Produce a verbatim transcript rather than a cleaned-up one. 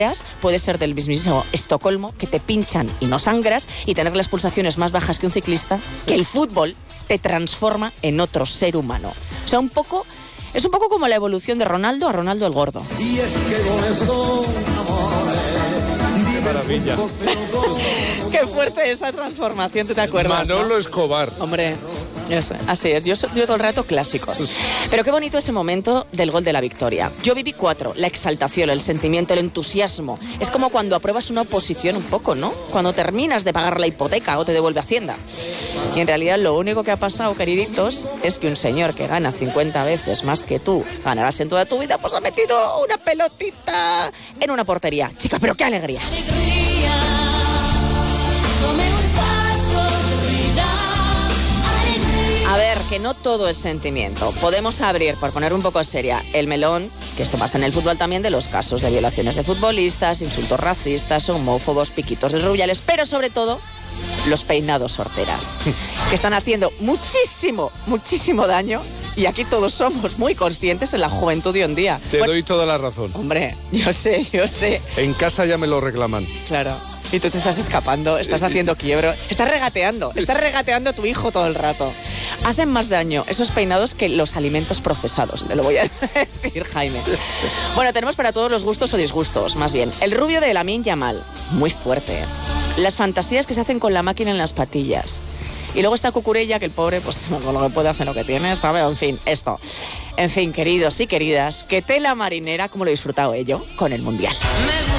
puede ser del mismísimo Estocolmo, que te pinchan y no sangras, y tener las pulsaciones más bajas que un ciclista, que el fútbol te transforma en otro ser humano. O sea, un poco, es un poco como la evolución de Ronaldo a Ronaldo el Gordo. Y es que con eso, amores, ¡qué maravilla! Qué fuerte esa transformación, ¿tú te acuerdas? Manolo ¿no? Escobar. Hombre, yo sé, así es, yo, yo todo el rato clásicos. Pero qué bonito ese momento del gol de la victoria. Yo viví cuatro, la exaltación, el sentimiento, el entusiasmo. Es como cuando apruebas una oposición un poco, ¿no? Cuando terminas de pagar la hipoteca o te devuelve Hacienda. Y en realidad lo único que ha pasado, queriditos, es que un señor que gana cincuenta veces más que tú, ganarás en toda tu vida, pues ha metido una pelotita en una portería. Chica, pero qué alegría. A ver, que no todo es sentimiento. Podemos abrir, por poner un poco seria, el melón, que esto pasa en el fútbol también, de los casos de violaciones de futbolistas, insultos racistas, homófobos, piquitos de rubiales, pero sobre todo los peinados horteras, que están haciendo muchísimo, muchísimo daño, y aquí todos somos muy conscientes en la juventud de hoy en día. Te Bueno, doy toda la razón. hombre, yo sé, yo sé. En casa ya me lo reclaman. Claro. Y tú te estás escapando, estás haciendo quiebro, estás regateando, estás regateando a tu hijo todo el rato. Hacen más daño esos peinados que los alimentos procesados, te lo voy a decir, Jaime. Bueno, tenemos para todos los gustos o disgustos, más bien. El rubio de Lamine Yamal, muy fuerte. Las fantasías que se hacen con la máquina en las patillas. Y luego está Cucurella, que el pobre, pues con lo que puede hacer lo que tiene, ¿sabes? En fin, esto. En fin, queridos y queridas, que tela marinera, como lo he disfrutado ello con el Mundial.